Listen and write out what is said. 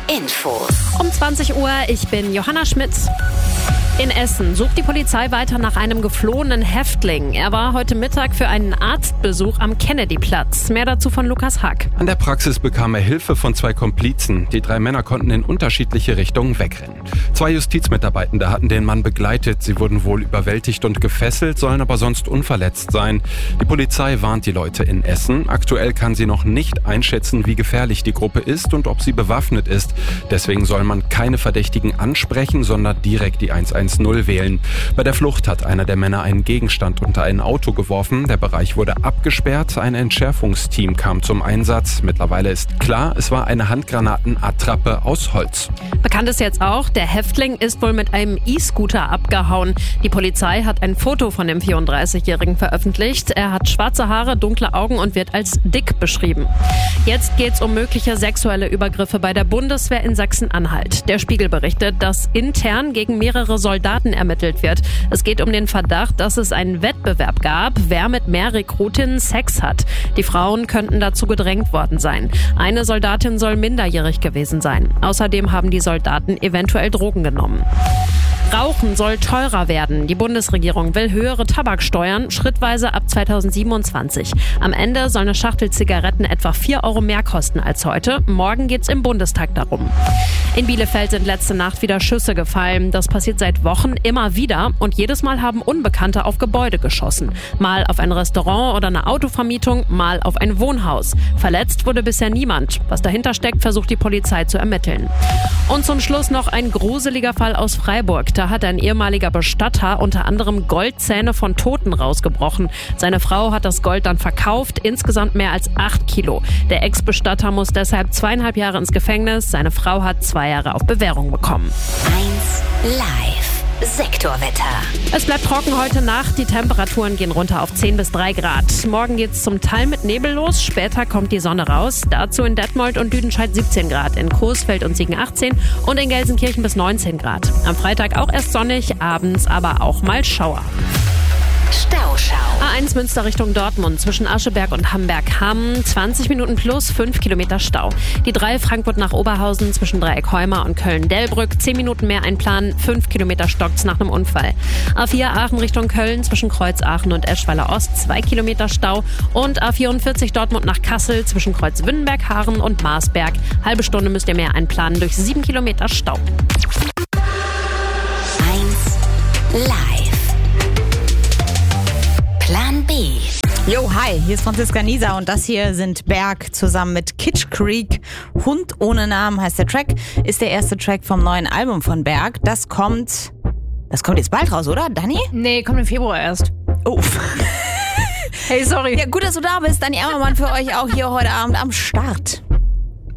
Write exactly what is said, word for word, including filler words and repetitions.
Infos. Um zwanzig Uhr, ich bin Johanna Schmidt. In Essen sucht die Polizei weiter nach einem geflohenen Häftling. Er war heute Mittag für einen Arztbesuch am Kennedyplatz. Mehr dazu von Lukas Hack. An der Praxis bekam er Hilfe von zwei Komplizen. Die drei Männer konnten in unterschiedliche Richtungen wegrennen. Zwei Justizmitarbeitende hatten den Mann begleitet. Sie wurden wohl überwältigt und gefesselt, sollen aber sonst unverletzt sein. Die Polizei warnt die Leute in Essen. Aktuell kann sie noch nicht einschätzen, wie gefährlich die Gruppe ist und ob sie bewaffnet ist. Deswegen soll man keine Verdächtigen ansprechen, sondern direkt die eins eins null wählen. Bei der Flucht hat einer der Männer einen Gegenstand unter ein Auto geworfen. Der Bereich wurde abgesperrt. Ein Entschärfungsteam kam zum Einsatz. Mittlerweile ist klar, es war eine Handgranatenattrappe aus Holz. Bekannt ist jetzt auch, der Häftling ist wohl mit einem E-Scooter abgehauen. Die Polizei hat ein Foto von dem vierunddreißigjährigen veröffentlicht. Er hat schwarze Haare, dunkle Augen und wird als dick beschrieben. Jetzt geht's um mögliche sexuelle Übergriffe bei der Bundeswehr in Sachsen-Anhalt. Der Spiegel berichtet, dass intern gegen mehrere Soldaten ermittelt wird. Es geht um den Verdacht, dass es einen Wettbewerb gab, wer mit mehr Rekrutinnen Sex hat. Die Frauen könnten dazu gedrängt worden sein. Eine Soldatin soll minderjährig gewesen sein. Außerdem haben die Soldaten eventuell Drogen genommen. Rauchen soll teurer werden. Die Bundesregierung will höhere Tabaksteuern, schrittweise ab zweitausendsiebenundzwanzig. Am Ende soll eine Schachtel Zigaretten etwa vier Euro mehr kosten als heute. Morgen geht's im Bundestag darum. In Bielefeld sind letzte Nacht wieder Schüsse gefallen. Das passiert seit Wochen immer wieder und jedes Mal haben Unbekannte auf Gebäude geschossen. Mal auf ein Restaurant oder eine Autovermietung, mal auf ein Wohnhaus. Verletzt wurde bisher niemand. Was dahinter steckt, versucht die Polizei zu ermitteln. Und zum Schluss noch ein gruseliger Fall aus Freiburg. Da hat ein ehemaliger Bestatter unter anderem Goldzähne von Toten rausgebrochen. Seine Frau hat das Gold dann verkauft, insgesamt mehr als acht Kilo. Der Ex-Bestatter muss deshalb zweieinhalb Jahre ins Gefängnis. Seine Frau hat zwei Jahre auf Bewährung bekommen. eins Live. Sektorwetter. Es bleibt trocken heute Nacht. Die Temperaturen gehen runter auf zehn bis drei Grad. Morgen geht's zum Teil mit Nebel los. Später kommt die Sonne raus. Dazu in Detmold und Lüdenscheid siebzehn Grad, in Coesfeld und Siegen achtzehn und in Gelsenkirchen bis neunzehn Grad. Am Freitag auch erst sonnig, abends aber auch mal Schauer. Stauschau. A eins Münster Richtung Dortmund zwischen Ascheberg und Hamberg-Hamm. zwanzig Minuten plus fünf Kilometer Stau. Die drei Frankfurt nach Oberhausen zwischen Dreieck-Heuma und Köln-Delbrück. zehn Minuten mehr einplanen. fünf Kilometer stockt's nach einem Unfall. A vier Aachen Richtung Köln zwischen Kreuz Aachen und Eschweiler Ost. zwei Kilometer Stau. Und A vierundvierzig Dortmund nach Kassel zwischen Kreuz Wünnenberg, Haaren und Marsberg. Halbe Stunde müsst ihr mehr einplanen durch sieben Kilometer Stau. eins Live. Plan B. Yo, hi, hier ist Franziska Nieser und das hier sind Berg zusammen mit Kitsch Creek. Hund ohne Namen heißt der Track, ist der erste Track vom neuen Album von Berg. Das kommt, das kommt jetzt bald raus, oder, Dani? Nee, kommt im Februar erst. Oh. Hey, sorry. Ja, gut, dass du da bist. Dani Ammermann für euch auch hier heute Abend am Start.